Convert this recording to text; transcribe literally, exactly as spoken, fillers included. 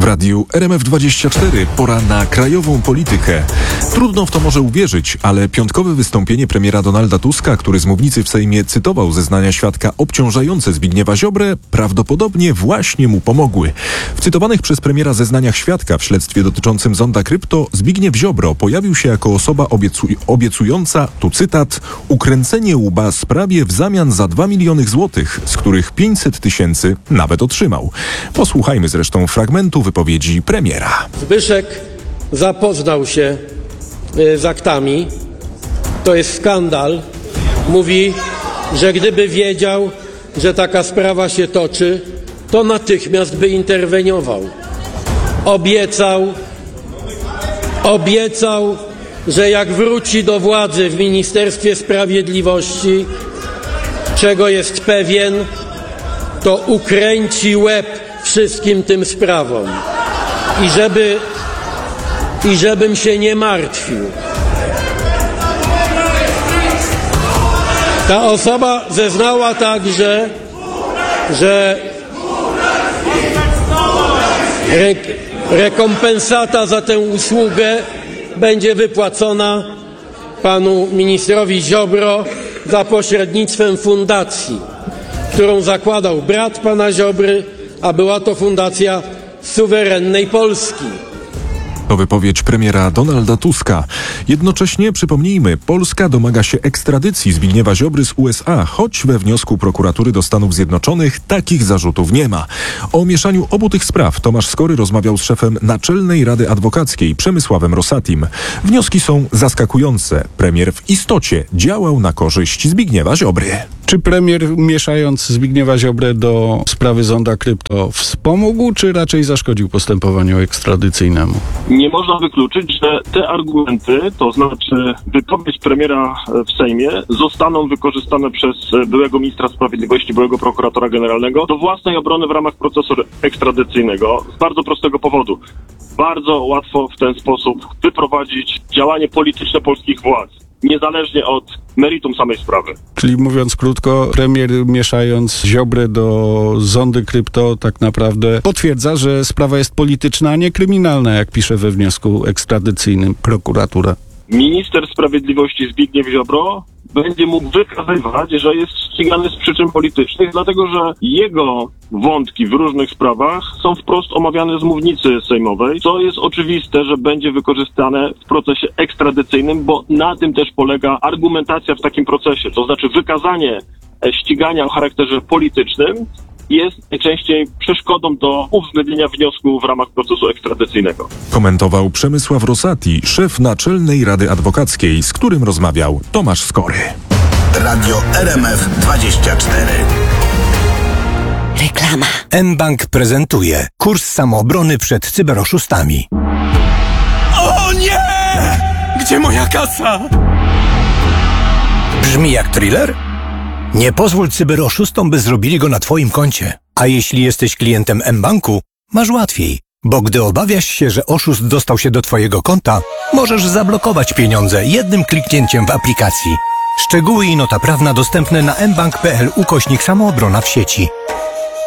radiu R M F dwadzieścia cztery pora na krajową politykę. Trudno w to może uwierzyć, ale piątkowe wystąpienie premiera Donalda Tuska, który z mównicy w Sejmie cytował zeznania świadka obciążające Zbigniewa Ziobrę, prawdopodobnie właśnie mu pomogły. W cytowanych przez premiera zeznaniach świadka w śledztwie dotyczącym zonda krypto Zbigniew Ziobro pojawił się jako osoba obiecuj- obiecująca, tu cytat, ukręcenie łba sprawie w zamian za dwa miliony złotych, z których pięćset tysięcy nawet otrzymał. Posłuchajmy zresztą fragmentu wypowiedzi premiera. Zbyszek zapoznał się z aktami. To jest skandal. Mówi, że gdyby wiedział, że taka sprawa się toczy, to natychmiast by interweniował. Obiecał, obiecał, że jak wróci do władzy w Ministerstwie Sprawiedliwości, czego jest pewien, to ukręci łeb wszystkim tym sprawom. I żeby, i żebym się nie martwił. Ta osoba zeznała także, że re, rekompensata za tę usługę będzie wypłacona panu ministrowi Ziobro za pośrednictwem fundacji, którą zakładał brat pana Ziobry, a była to Fundacja Suwerennej Polski. To wypowiedź premiera Donalda Tuska. Jednocześnie, przypomnijmy, Polska domaga się ekstradycji Zbigniewa Ziobry z U S A, choć we wniosku prokuratury do Stanów Zjednoczonych takich zarzutów nie ma. O mieszaniu obu tych spraw Tomasz Skory rozmawiał z szefem Naczelnej Rady Adwokackiej Przemysławem Rosatim. Wnioski są zaskakujące. Premier w istocie działał na korzyść Zbigniewa Ziobry. Czy premier, mieszając Zbigniewa Ziobrę do sprawy zonda krypto, wspomógł, czy raczej zaszkodził postępowaniu ekstradycyjnemu? Nie można wykluczyć, że te argumenty, to znaczy wypowiedź premiera w Sejmie, zostaną wykorzystane przez byłego ministra sprawiedliwości, byłego prokuratora generalnego do własnej obrony w ramach procesu ekstradycyjnego z bardzo prostego powodu. Bardzo łatwo w ten sposób wyprowadzić działanie polityczne polskich władz, niezależnie od meritum samej sprawy. Czyli mówiąc krótko, premier mieszając Ziobrę do zondy krypto tak naprawdę potwierdza, że sprawa jest polityczna, a nie kryminalna, jak pisze we wniosku ekstradycyjnym prokuratura. Minister Sprawiedliwości Zbigniew Ziobro będzie mógł wykazywać, że jest ścigany z przyczyn politycznych, dlatego że jego wątki w różnych sprawach są wprost omawiane z mównicy sejmowej, co jest oczywiste, że będzie wykorzystane w procesie ekstradycyjnym, bo na tym też polega argumentacja w takim procesie, to znaczy wykazanie ścigania o charakterze politycznym jest najczęściej przeszkodą do uwzględnienia wniosku w ramach procesu ekstradycyjnego. Komentował Przemysław Rosati, szef Naczelnej Rady Adwokackiej, z którym rozmawiał Tomasz Skory. Radio R M F dwadzieścia cztery. Reklama. mBank prezentuje kurs samoobrony przed cyberoszustami. O nie! Gdzie moja kasa? Brzmi jak thriller? Nie pozwól cyberoszustom, by zrobili go na twoim koncie. A jeśli jesteś klientem mBanku, masz łatwiej. Bo gdy obawiasz się, że oszust dostał się do twojego konta, możesz zablokować pieniądze jednym kliknięciem w aplikacji. Szczegóły i nota prawna dostępne na mbank kropka pl ukośnik samoobrona w sieci.